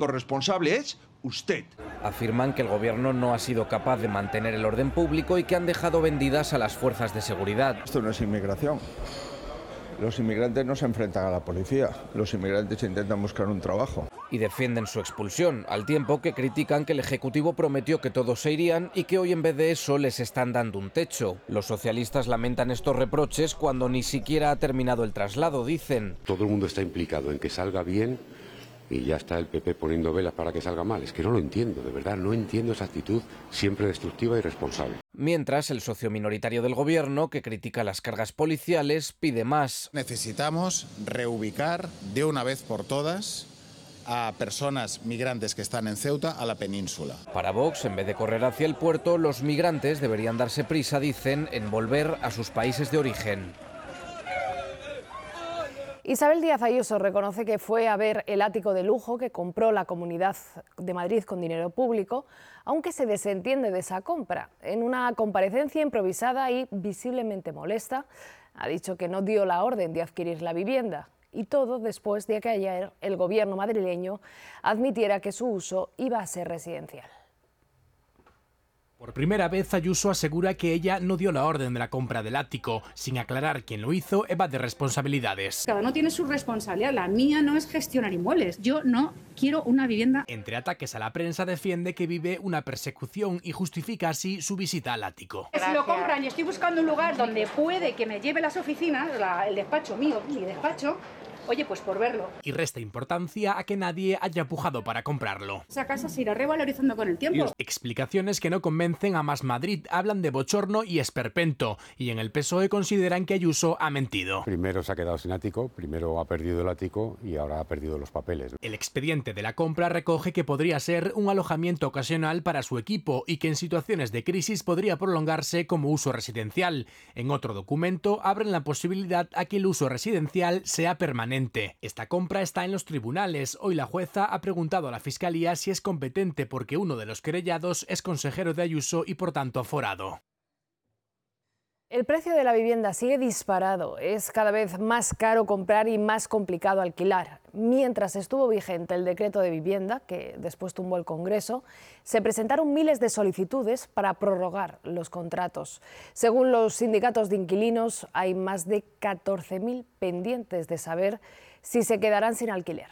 único responsable es usted. Afirman que el gobierno no ha sido capaz de mantener el orden público y que han dejado vendidas a las fuerzas de seguridad. Esto no es inmigración. Los inmigrantes no se enfrentan a la policía, los inmigrantes intentan buscar un trabajo. Y defienden su expulsión, al tiempo que critican que el Ejecutivo prometió que todos se irían y que hoy en vez de eso les están dando un techo. Los socialistas lamentan estos reproches cuando ni siquiera ha terminado el traslado, dicen. Todo el mundo está implicado en que salga bien y ya está el PP poniendo velas para que salga mal. Es que no lo entiendo, de verdad, no entiendo esa actitud siempre destructiva y irresponsable. Mientras, el socio minoritario del gobierno, que critica las cargas policiales, pide más. Necesitamos reubicar de una vez por todas a personas migrantes que están en Ceuta a la península. Para Vox, en vez de correr hacia el puerto, los migrantes deberían darse prisa, dicen, en volver a sus países de origen. Isabel Díaz Ayuso reconoce que fue a ver el ático de lujo que compró la Comunidad de Madrid con dinero público, aunque se desentiende de esa compra. En una comparecencia improvisada y visiblemente molesta, ha dicho que no dio la orden de adquirir la vivienda. Y todo después de que ayer el gobierno madrileño admitiera que su uso iba a ser residencial. Por primera vez, Ayuso asegura que ella no dio la orden de la compra del ático, sin aclarar quién lo hizo, evade responsabilidades. Cada uno tiene su responsabilidad, la mía no es gestionar inmuebles, yo no quiero una vivienda. Entre ataques a la prensa defiende que vive una persecución y justifica así su visita al ático. Si lo compran y estoy buscando un lugar donde puede que me lleve las oficinas, el despacho mío, mi despacho, oye, pues por verlo. Y resta importancia a que nadie haya pujado para comprarlo. Esa casa se irá revalorizando con el tiempo. Explicaciones que no convencen a Más Madrid, hablan de bochorno y esperpento, y en el PSOE consideran que Ayuso ha mentido. Primero se ha quedado sin ático, primero ha perdido el ático y ahora ha perdido los papeles. El expediente de la compra recoge que podría ser un alojamiento ocasional para su equipo y que en situaciones de crisis podría prolongarse como uso residencial. En otro documento abren la posibilidad a que el uso residencial sea permanente. Esta compra está en los tribunales. Hoy la jueza ha preguntado a la Fiscalía si es competente porque uno de los querellados es consejero de Ayuso y por tanto aforado. El precio de la vivienda sigue disparado. Es cada vez más caro comprar y más complicado alquilar. Mientras estuvo vigente el decreto de vivienda, que después tumbó el Congreso, se presentaron miles de solicitudes para prorrogar los contratos. Según los sindicatos de inquilinos, hay más de 14.000 pendientes de saber si se quedarán sin alquiler.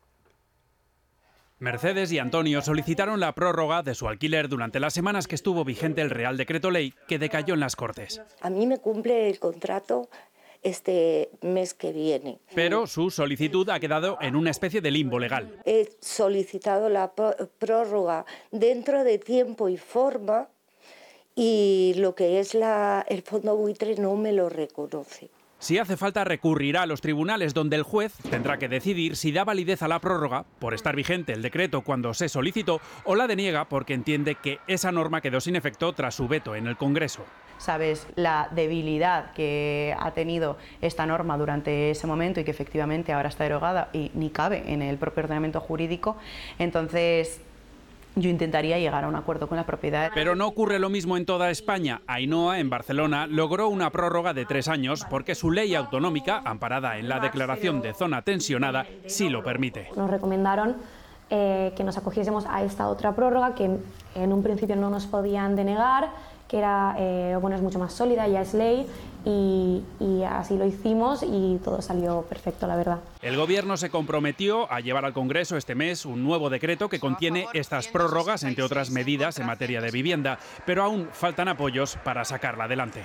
Mercedes y Antonio solicitaron la prórroga de su alquiler durante las semanas que estuvo vigente el Real Decreto Ley, que decayó en las Cortes. A mí me cumple el contrato este mes que viene. Pero su solicitud ha quedado en una especie de limbo legal. He solicitado la prórroga dentro de tiempo y forma y lo que es el fondo buitre no me lo reconoce. Si hace falta, recurrirá a los tribunales, donde el juez tendrá que decidir si da validez a la prórroga por estar vigente el decreto cuando se solicitó o la deniega porque entiende que esa norma quedó sin efecto tras su veto en el Congreso. Sabes la debilidad que ha tenido esta norma durante ese momento y que efectivamente ahora está derogada y ni cabe en el propio ordenamiento jurídico, entonces yo intentaría llegar a un acuerdo con la propiedad. Pero no ocurre lo mismo en toda España. Ainhoa, en Barcelona, logró una prórroga de 3 años porque su ley autonómica, amparada en la declaración de zona tensionada, sí lo permite. Nos recomendaron que nos acogiésemos a esta otra prórroga que en un principio no nos podían denegar, que era es mucho más sólida, ya es ley, y así lo hicimos y todo salió perfecto, la verdad. El Gobierno se comprometió a llevar al Congreso este mes un nuevo decreto que contiene estas prórrogas, entre otras medidas en materia de vivienda, pero aún faltan apoyos para sacarla adelante.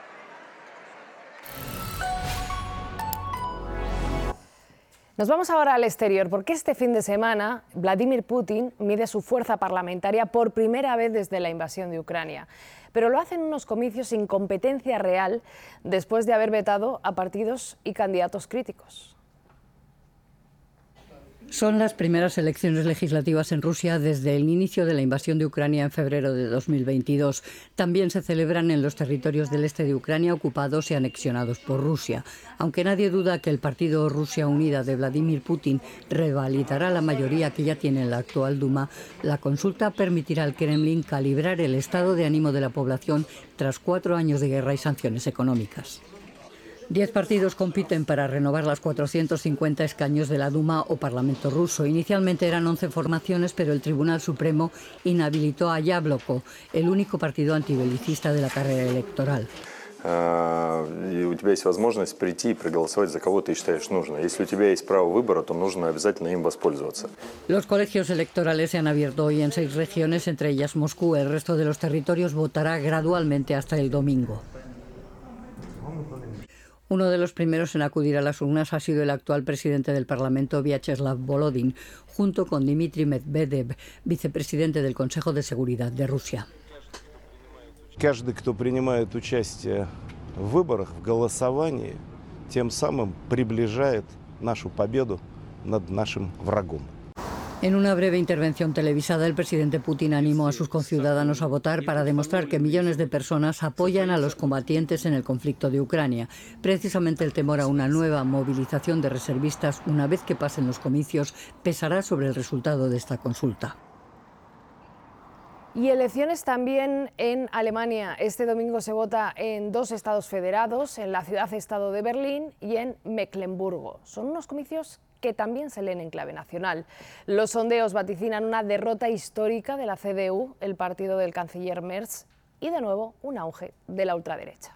Nos vamos ahora al exterior, porque este fin de semana Vladimir Putin mide su fuerza parlamentaria por primera vez desde la invasión de Ucrania. Pero lo hace en unos comicios sin competencia real después de haber vetado a partidos y candidatos críticos. Son las primeras elecciones legislativas en Rusia desde el inicio de la invasión de Ucrania en febrero de 2022. También se celebran en los territorios del este de Ucrania ocupados y anexionados por Rusia. Aunque nadie duda que el partido Rusia Unida de Vladimir Putin revalidará la mayoría que ya tiene en la actual Duma, la consulta permitirá al Kremlin calibrar el estado de ánimo de la población tras 4 años de guerra y sanciones económicas. 10 partidos compiten para renovar las 450 escaños de la Duma o Parlamento ruso. Inicialmente eran 11 formaciones, pero el Tribunal Supremo inhabilitó a Yabloko, el único partido antibelicista de la carrera electoral. И у тебя есть возможность прийти и проголосовать за кого ты считаешь нужно. Если у тебя есть право выбора, то нужно обязательно им воспользоваться. Los colegios electorales se han abierto hoy en 6 regiones, entre ellas Moscú. El resto de los territorios votará gradualmente hasta el domingo. Uno de los primeros en acudir a las urnas ha sido el actual presidente del Parlamento, Vyacheslav Volodin, junto con Dmitry Medvedev, vicepresidente del Consejo de Seguridad de Rusia. Каждый, кто принимает участие в выборах, в голосовании, тем самым приближает нашу победу над нашим врагом. En una breve intervención televisada, el presidente Putin animó a sus conciudadanos a votar para demostrar que millones de personas apoyan a los combatientes en el conflicto de Ucrania. Precisamente el temor a una nueva movilización de reservistas una vez que pasen los comicios pesará sobre el resultado de esta consulta. Y elecciones también en Alemania. Este domingo se vota en 2 estados federados, en la ciudad-estado de Berlín y en Mecklemburgo. Son unos comicios que también se leen en clave nacional. Los sondeos vaticinan una derrota histórica de la CDU, el partido del canciller Merz, y de nuevo un auge de la ultraderecha.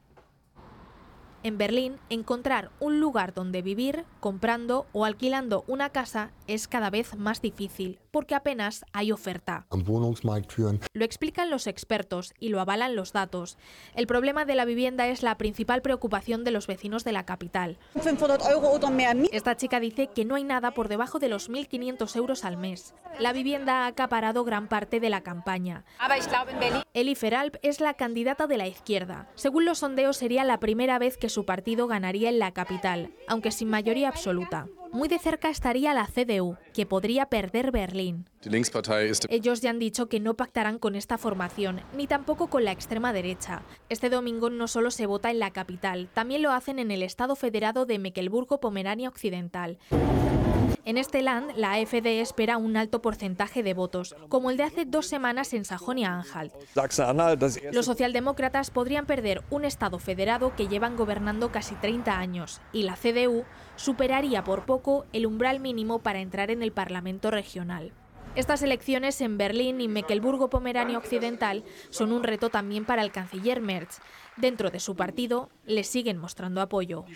En Berlín, encontrar un lugar donde vivir, comprando o alquilando una casa es cada vez más difícil, porque apenas hay oferta. Lo explican los expertos y lo avalan los datos. El problema de la vivienda es la principal preocupación de los vecinos de la capital. Esta chica dice que no hay nada por debajo de los 1.500 euros al mes. La vivienda ha acaparado gran parte de la campaña. Eli Feralp es la candidata de la izquierda. Según los sondeos, sería la primera vez que su partido ganaría en la capital, aunque sin mayoría absoluta. Muy de cerca estaría la CDU, que podría perder Berlín. Ellos ya han dicho que no pactarán con esta formación, ni tampoco con la extrema derecha. Este domingo no solo se vota en la capital, también lo hacen en el estado federado de Mecklemburgo-Pomerania Occidental. En este land, la AfD espera un alto porcentaje de votos, como el de hace 2 semanas en Sajonia-Anhalt. Los socialdemócratas podrían perder un estado federado que llevan gobernando casi 30 años, y la CDU superaría por poco el umbral mínimo para entrar en el Parlamento regional. Estas elecciones en Berlín y Mecklemburgo-Pomerania Occidental son un reto también para el canciller Merz. Dentro de su partido, le siguen mostrando apoyo.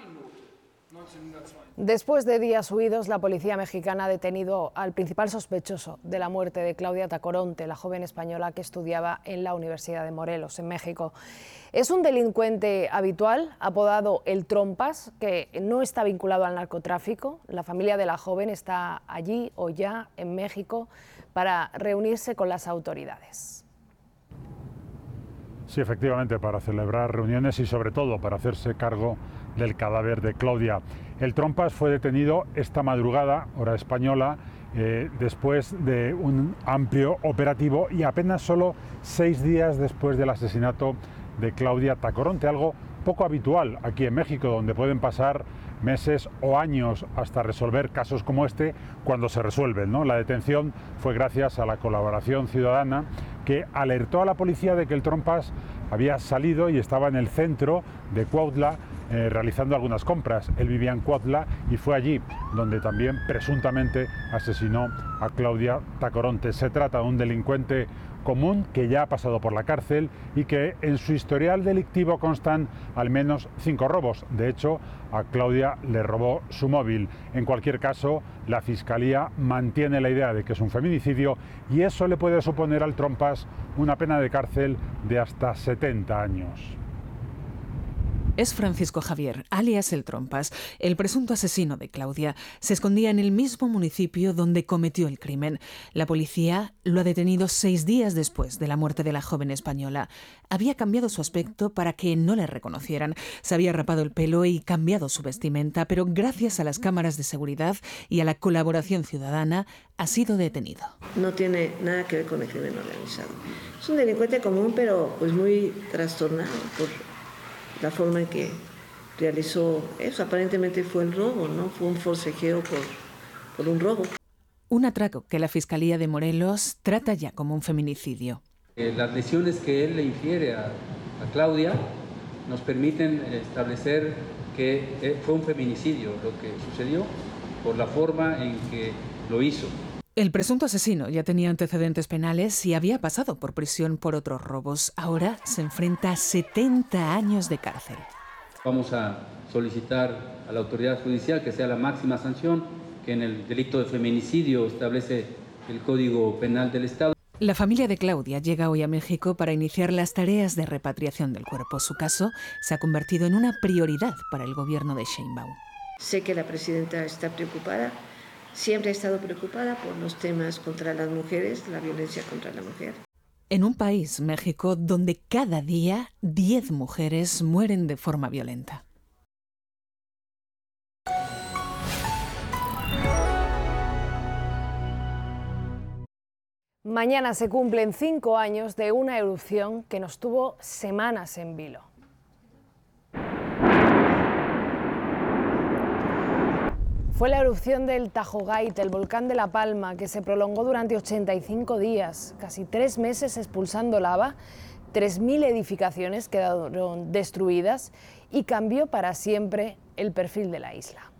Después de días huidos, la policía mexicana ha detenido al principal sospechoso de la muerte de Claudia Tacoronte, la joven española que estudiaba en la Universidad de Morelos, en México. Es un delincuente habitual, apodado El Trompas, que no está vinculado al narcotráfico. La familia de la joven está allí o ya en México para reunirse con las autoridades. Sí, efectivamente, para celebrar reuniones y sobre todo para hacerse cargo del cadáver de Claudia. El Trompas fue detenido esta madrugada, hora española, después de un amplio operativo y apenas solo 6 días después del asesinato de Claudia Tacoronte, algo poco habitual aquí en México, donde pueden pasar meses o años hasta resolver casos como este, cuando se resuelven, ¿no? La detención fue gracias a la colaboración ciudadana que alertó a la policía de que el Trompas había salido y estaba en el centro de Cuautla realizando algunas compras. Él vivía en Cuautla y fue allí donde también presuntamente asesinó a Claudia Tacoronte. Se trata de un delincuente común que ya ha pasado por la cárcel y que en su historial delictivo constan al menos 5 robos. De hecho, a Claudia le robó su móvil. En cualquier caso, la Fiscalía mantiene la idea de que es un feminicidio y eso le puede suponer al Trompas una pena de cárcel de hasta 70 años. Es Francisco Javier, alias El Trompas, el presunto asesino de Claudia. Se escondía en el mismo municipio donde cometió el crimen. La policía lo ha detenido 6 días después de la muerte de la joven española. Había cambiado su aspecto para que no le reconocieran. Se había rapado el pelo y cambiado su vestimenta, pero gracias a las cámaras de seguridad y a la colaboración ciudadana ha sido detenido. No tiene nada que ver con el crimen organizado. Es un delincuente común, pero pues muy trastornado por la forma en que realizó eso. Aparentemente fue el robo, ¿no? Fue un forcejeo por un robo. Un atraco que la Fiscalía de Morelos trata ya como un feminicidio. Las lesiones que él le infiere a Claudia nos permiten establecer que fue un feminicidio lo que sucedió por la forma en que lo hizo. El presunto asesino ya tenía antecedentes penales y había pasado por prisión por otros robos. Ahora se enfrenta a 70 años de cárcel. Vamos a solicitar a la autoridad judicial que sea la máxima sanción que en el delito de feminicidio establece el Código Penal del Estado. La familia de Claudia llega hoy a México para iniciar las tareas de repatriación del cuerpo. Su caso se ha convertido en una prioridad para el gobierno de Sheinbaum. Sé que la presidenta está preocupada, siempre ha estado preocupada por los temas contra las mujeres, la violencia contra la mujer. En un país, México, donde cada día 10 mujeres mueren de forma violenta. Mañana se cumplen 5 años de una erupción que nos tuvo semanas en vilo. Fue la erupción del Tajogaite, el volcán de La Palma, que se prolongó durante 85 días, casi 3 meses expulsando lava, 3.000 edificaciones quedaron destruidas y cambió para siempre el perfil de la isla.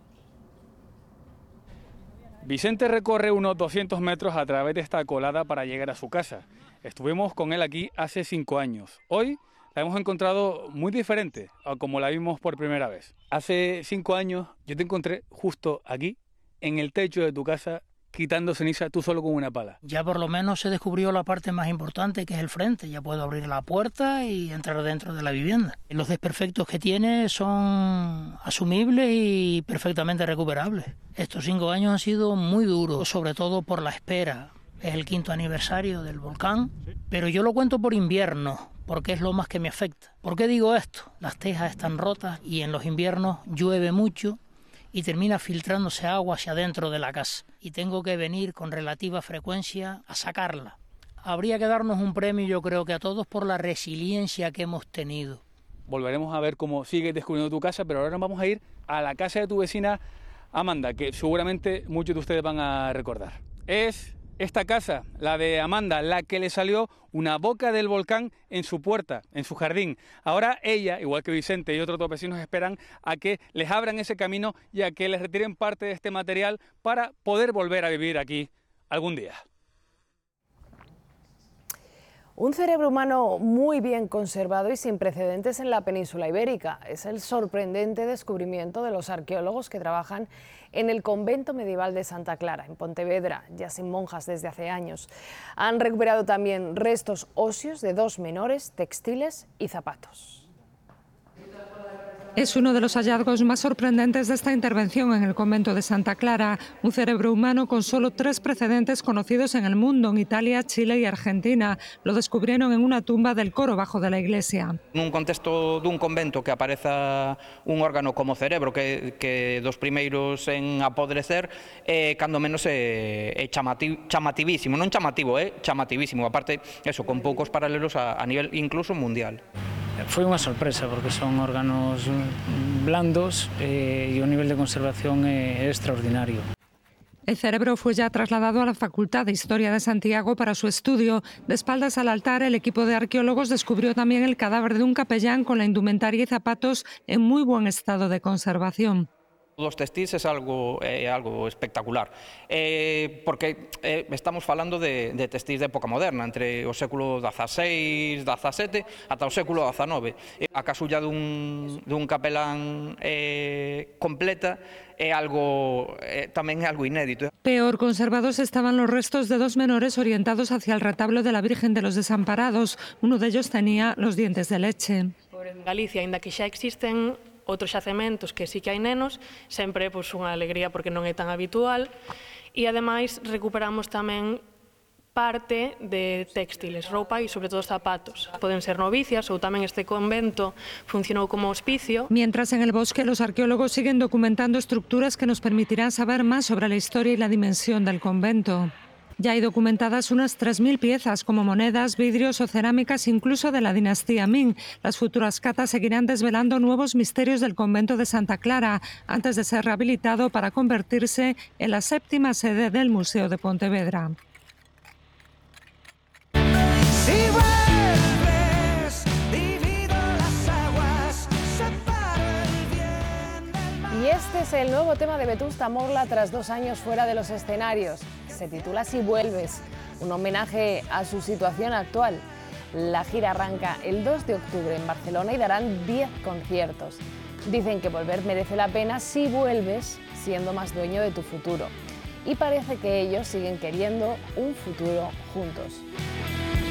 Vicente recorre unos 200 metros a través de esta colada para llegar a su casa. Estuvimos con él aquí hace 5 años. Hoy la hemos encontrado muy diferente a como la vimos por primera vez. Hace 5 años yo te encontré justo aquí, en el techo de tu casa, quitando ceniza tú solo con una pala. Ya por lo menos se descubrió la parte más importante, que es el frente. Ya puedo abrir la puerta y entrar dentro de la vivienda. Los desperfectos que tiene son asumibles y perfectamente recuperables. Estos 5 años han sido muy duros, sobre todo por la espera. Es el 5º aniversario del volcán, pero yo lo cuento por invierno, porque es lo más que me afecta. ¿Por qué digo esto? Las tejas están rotas y en los inviernos llueve mucho y termina filtrándose agua hacia dentro de la casa. Y tengo que venir con relativa frecuencia a sacarla. Habría que darnos un premio, yo creo que a todos, por la resiliencia que hemos tenido. Volveremos a ver cómo sigues descubriendo tu casa, pero ahora nos vamos a ir a la casa de tu vecina Amanda, que seguramente muchos de ustedes van a recordar. Es esta casa, la de Amanda, la que le salió una boca del volcán en su puerta, en su jardín. Ahora ella, igual que Vicente y otros dos vecinos, esperan a que les abran ese camino y a que les retiren parte de este material para poder volver a vivir aquí algún día. Un cerebro humano muy bien conservado y sin precedentes en la península ibérica. Es el sorprendente descubrimiento de los arqueólogos que trabajan en el convento medieval de Santa Clara, en Pontevedra, ya sin monjas desde hace años. Han recuperado también restos óseos de 2 menores, textiles y zapatos. Es uno de los hallazgos más sorprendentes de esta intervención en el convento de Santa Clara, un cerebro humano con solo 3 precedentes conocidos en el mundo, en Italia, Chile y Argentina. Lo descubrieron en una tumba del coro bajo de la iglesia. Nun contexto dun convento que apareza un órgano como cerebro que dos primeiros en apodrecer, cando menos é chamativísimo, non chamativo, chamativísimo, aparte, eso, con poucos paralelos a nivel incluso mundial. Foi unha sorpresa porque son órganos blandos e o nivel de conservación é extraordinario. El cerebro fue ya trasladado a la Facultad de Historia de Santiago para su estudio. De espaldas al altar, el equipo de arqueólogos descubrió también el cadáver de un capellán con la indumentaria y zapatos en muy buen estado de conservación. Dos textiles é algo espectacular, porque estamos falando de textiles de época moderna, entre o século XVI, XVII ata o século XIX. A casulla dun capelán completa é algo tamén é algo inédito. Peor conservados estaban los restos de 2 menores orientados hacia el retablo de la Virgen de los Desamparados. Uno de ellos tenía los dientes de leche. En Galicia, aínda que xa existen outros xacementos que sí que hai nenos, sempre unha alegría porque non é tan habitual, e ademais recuperamos tamén parte de textiles, roupa e sobre todo zapatos. Poden ser novicias ou tamén este convento funcionou como hospicio. Mientras en el bosque los arqueólogos siguen documentando estructuras que nos permitirán saber más sobre la historia y la dimensión del convento. Ya hay documentadas unas 3.000 piezas, como monedas, vidrios o cerámicas, incluso de la dinastía Ming. Las futuras catas seguirán desvelando nuevos misterios del convento de Santa Clara, antes de ser rehabilitado para convertirse en la 7ª sede del Museo de Pontevedra. Si vuelves, divido las aguas es el nuevo tema de Vetusta Morla tras 2 años fuera de los escenarios. Se titula Si vuelves, un homenaje a su situación actual. La gira arranca el 2 de octubre en Barcelona y darán 10 conciertos. Dicen que volver merece la pena si vuelves siendo más dueño de tu futuro. Y parece que ellos siguen queriendo un futuro juntos.